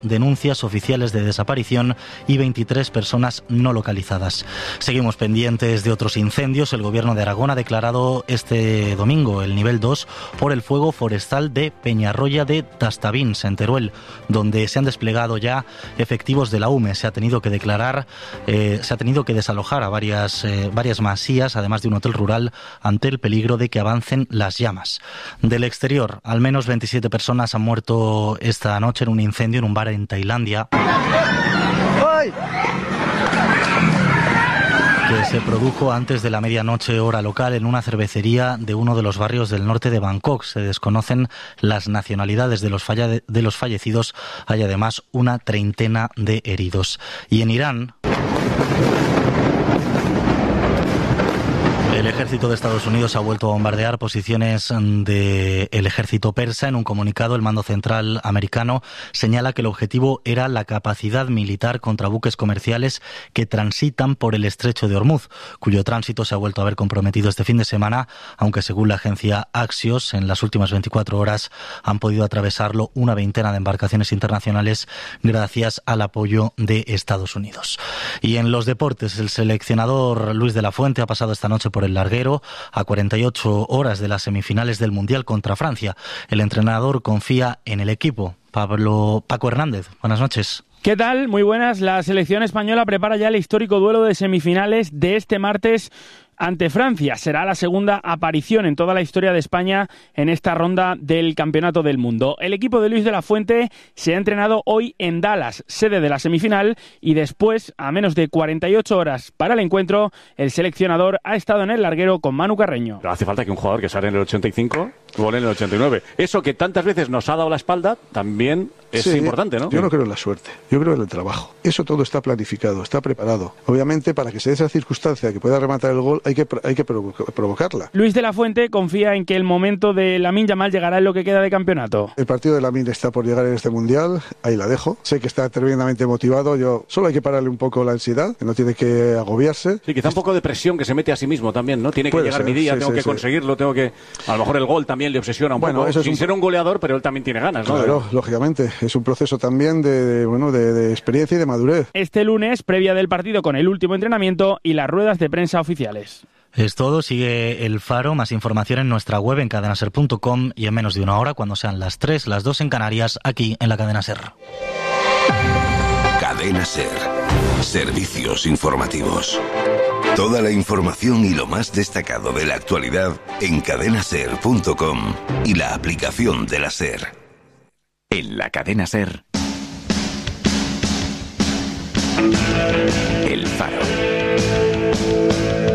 denuncias oficiales de desaparición y 23 personas no localizadas. Seguimos pendientes de otros incendios. El Gobierno de Aragón ha declarado este domingo el nivel 2 por el fuego forestal de Peñarroya de Tastavins, en Teruel, donde se han desplegado ya efectivos de la UME. Se ha tenido que desalojar a varias masías, además de un hotel rural, ante el peligro de que avancen las llamas. Del exterior, al menos 27 personas han muerto esta noche en un incendio en un bar en Tailandia, que se produjo antes de la medianoche hora local en una cervecería de uno de los barrios del norte de Bangkok. Se desconocen las nacionalidades de los fallecidos. Hay además una treintena de heridos. Y en Irán, el ejército de Estados Unidos ha vuelto a bombardear posiciones del ejército persa. En un comunicado, el mando central americano señala que el objetivo era la capacidad militar contra buques comerciales que transitan por el estrecho de Hormuz, cuyo tránsito se ha vuelto a ver comprometido este fin de semana, aunque según la agencia Axios, en las últimas 24 horas han podido atravesarlo una veintena de embarcaciones internacionales gracias al apoyo de Estados Unidos. Y en los deportes, el seleccionador Luis de la Fuente ha pasado esta noche por el larguero a 48 horas de las semifinales del Mundial contra Francia. El entrenador confía en el equipo. Paco Hernández, buenas noches. ¿Qué tal? Muy buenas. La selección española prepara ya el histórico duelo de semifinales de este martes ante Francia. Será la segunda aparición en toda la historia de España en esta ronda del Campeonato del Mundo. El equipo de Luis de la Fuente se ha entrenado hoy en Dallas, sede de la semifinal, y después, a menos de 48 horas para el encuentro, el seleccionador ha estado en el larguero con Manu Carreño. Pero hace falta que un jugador que sale en el 85 gole en el 89. Eso que tantas veces nos ha dado la espalda también es importante, ¿no? Yo no creo en la suerte, yo creo en el trabajo. Eso todo está planificado, está preparado. Obviamente, para que se dé esa circunstancia que pueda rematar el gol, hay que provocarla. Luis de la Fuente confía en que el momento de Lamine Yamal llegará en lo que queda de campeonato. El partido de Lamine está por llegar en este Mundial, ahí la dejo. Sé que está tremendamente motivado, solo hay que pararle un poco la ansiedad, que no tiene que agobiarse. Sí, quizá un poco de presión que se mete a sí mismo también, ¿no? Tiene que llegar mi día, tengo que conseguirlo, tengo que... A lo mejor el gol también le obsesiona un poco, sin ser un goleador, pero él también tiene ganas, ¿no? Claro, lógicamente, es un proceso también de experiencia y de madurez. Este lunes, previa del partido con el último entrenamiento y las ruedas de prensa oficiales. Es todo, sigue El Faro, más información en nuestra web en cadenaser.com y en menos de una hora, cuando sean las 3, las 2 en Canarias, aquí en la Cadena Ser. Cadena Ser. Servicios informativos. Toda la información y lo más destacado de la actualidad en cadenaser.com y la aplicación de la Ser. En la Cadena Ser. El Faro.